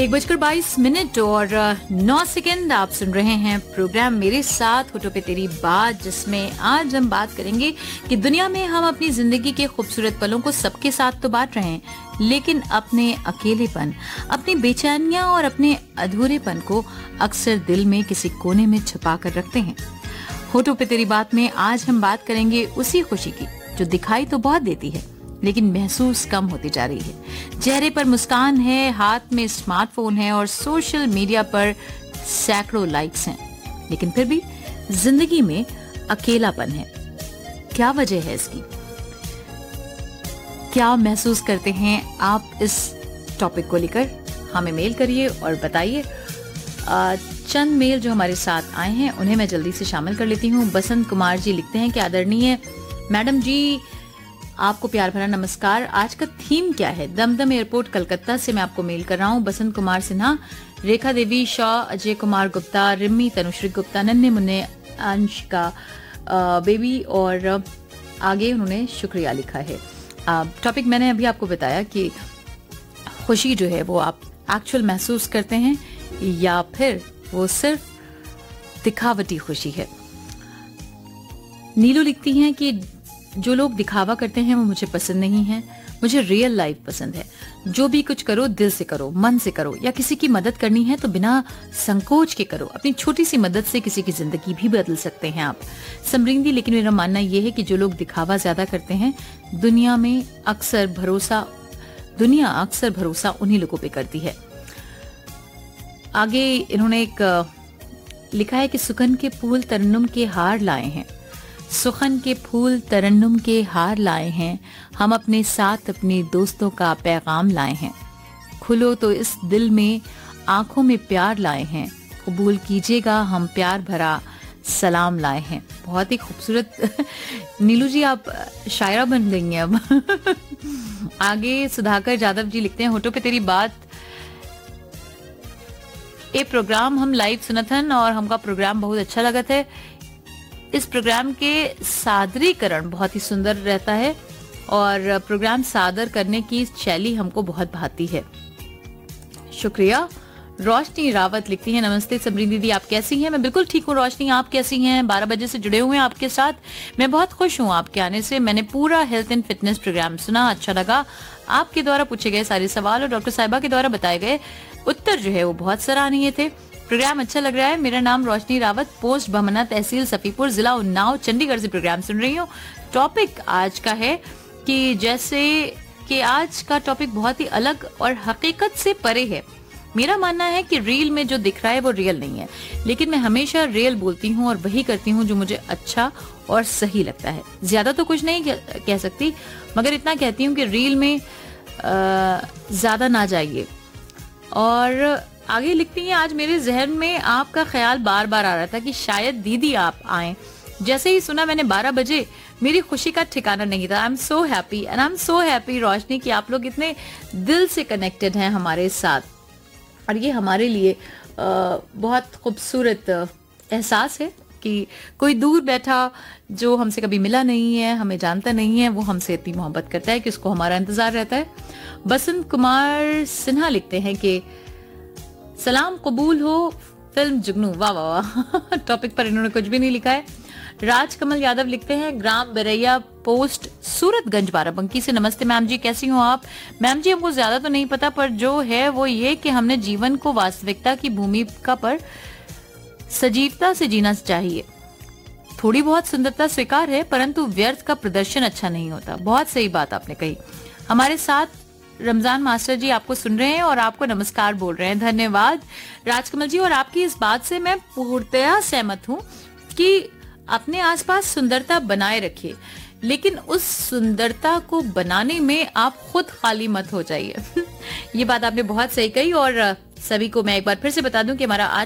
1:22 और 9 सेकंड आप सुन रहे हैं प्रोग्राम मेरे साथ होठों पे तेरी बात, जिसमें आज हम बात करेंगे कि दुनिया में हम अपनी जिंदगी के खूबसूरत पलों को सबके साथ तो बांट रहे हैं, लेकिन अपने अकेलेपन, अपनी बेचैनियां और अपने अधूरेपन को अक्सर दिल में किसी कोने में छुपा कर रखते हैं। होठों पे तेरी बात में आज हम बात करेंगे उसी खुशी की जो दिखाई तो बहुत देती है लेकिन महसूस कम होती जा रही है। चेहरे पर मुस्कान है, हाथ में स्मार्टफोन है और सोशल मीडिया पर सैकड़ों लाइक्स हैं, लेकिन फिर भी जिंदगी में अकेलापन है। क्या वजह है इसकी? क्या महसूस करते हैं आप? इस टॉपिक को लेकर हमें मेल करिए और बताइए। चंद मेल जो हमारे साथ आए हैं उन्हें मैं जल्दी से शामिल कर लेती हूँ। बसंत कुमार जी लिखते हैं कि आदरणीय मैडम जी, आपको प्यार भरा नमस्कार। आज का थीम क्या है? दमदम एयरपोर्ट कलकत्ता से मैं आपको मेल कर रहा हूँ। बसंत कुमार सिन्हा, रेखा देवी शॉ, अजय कुमार गुप्ता, रिम्मी तनुश्री गुप्ता, नन्हे मुन्ने, अंशिका बेबी और आगे उन्होंने शुक्रिया लिखा है। टॉपिक मैंने अभी आपको बताया कि खुशी जो है वो आप एक्चुअल महसूस करते हैं या फिर वो सिर्फ दिखावटी खुशी है। नीलू लिखती हैं कि जो लोग दिखावा करते हैं वो मुझे पसंद नहीं है, मुझे रियल लाइफ पसंद है। जो भी कुछ करो दिल से करो, मन से करो, या किसी की मदद करनी है तो बिना संकोच के करो। अपनी छोटी सी मदद से किसी की जिंदगी भी बदल सकते हैं आप। समृद्धि, लेकिन मेरा मानना यह है कि जो लोग दिखावा ज्यादा करते हैं दुनिया अक्सर भरोसा उन्हीं लोगों पे करती है। आगे इन्होंने एक लिखा है कि सुखन के फूल तरन्नुम के हार लाए हैं, सुखन के फूल तरन्नुम के हार लाए हैं, हम अपने साथ अपने दोस्तों का पैगाम लाए हैं। खुलो तो इस दिल में, आंखों में प्यार लाए हैं, कबूल कीजिएगा हम प्यार भरा सलाम लाए हैं। बहुत ही खूबसूरत नीलू जी, आप शायरा बन गई हैं अब। आगे सुधाकर जादव जी लिखते हैं, होठों पे तेरी बात ये प्रोग्राम हम लाइव सुनथन और हमका प्रोग्राम बहुत अच्छा लगा था। इस प्रोग्राम के सादरीकरण बहुत ही सुंदर रहता है और प्रोग्राम सादर करने की शैली हमको बहुत भाती है। शुक्रिया। रोशनी रावत लिखती है, नमस्ते समरीन दीदी, आप कैसी हैं? मैं बिल्कुल ठीक हूँ रोशनी, आप कैसी हैं? 12 बजे से जुड़े हुए हैं आपके साथ। मैं बहुत खुश हूँ आपके आने से। मैंने पूरा हेल्थ एंड फिटनेस प्रोग्राम सुना, अच्छा लगा। आपके द्वारा पूछे गए सारे सवाल और डॉक्टर साहिबा के द्वारा बताए गए उत्तर जो है वो बहुत सराहनीय थे। प्रोग्राम अच्छा लग रहा है। मेरा नाम रोशनी रावत, पोस्ट भमना, तहसील सफीपुर, जिला उन्नाव, चंडीगढ़ से प्रोग्राम सुन रही हूँ। टॉपिक आज का है कि जैसे कि आज का टॉपिक बहुत ही अलग और हकीकत से परे है। मेरा मानना है कि रील में जो दिख रहा है वो रियल नहीं है, लेकिन मैं हमेशा रियल बोलती हूँ और वही करती हूँ जो मुझे अच्छा और सही लगता है। ज्यादा तो कुछ नहीं कह सकती, मगर इतना कहती हूँ कि रील में ज्यादा ना जाइए। और आगे लिखती हैं, आज मेरे जहन में आपका ख्याल बार बार आ रहा था कि शायद दीदी आप आए। जैसे ही सुना मैंने 12 बजे, मेरी खुशी का ठिकाना नहीं था। I am so happy and I am so happy रोशनी कि आप लोग इतने दिल से कनेक्टेड हैं हमारे साथ, और ये हमारे लिए बहुत खूबसूरत एहसास है कि कोई दूर बैठा जो हमसे कभी मिला नहीं है, हमें जानता नहीं है, वो हमसे इतनी मोहब्बत करता है कि उसको हमारा इंतजार रहता है। बसंत कुमार सिन्हा लिखते हैं कि सलाम कबूल हो फिल्म जुगनू। वाह वाह वाह। टॉपिक पर इन्होंने कुछ भी नहीं लिखा है। राजकमल यादव लिखते हैं, ग्राम बेरैया पोस्ट सूरतगंज बाराबंकी से, नमस्ते मैम जी, कैसी हो आप? मैम जी, हमको ज्यादा तो नहीं पता, पर जो है वो ये कि हमने जीवन को वास्तविकता की भूमिका पर सजीवता से जीना चाहिए। थोड़ी बहुत सुंदरता स्वीकार है, परंतु व्यर्थ का प्रदर्शन अच्छा नहीं होता। बहुत सही बात आपने कही। हमारे साथ रमजान मास्टर जी आपको सुन रहे हैं और आपको नमस्कार बोल रहे हैं। धन्यवाद राजकमल जी। और आपकी इस बात से मैं पूर्णतया सहमत हूँ कि अपने आसपास सुंदरता बनाए रखिए, लेकिन उस सुंदरता को बनाने में आप खुद खाली मत हो जाइए। ये बात आपने बहुत सही कही। और सभी को मैं एक बार फिर से बता दूं कि हमारा आज